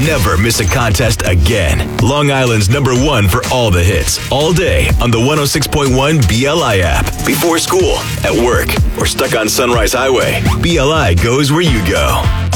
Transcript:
never miss a contest again. Long Island's #1 for all the hits, all day on the 106.1 BLI app. Before school, at work, or stuck on Sunrise Highway, BLI goes where you go.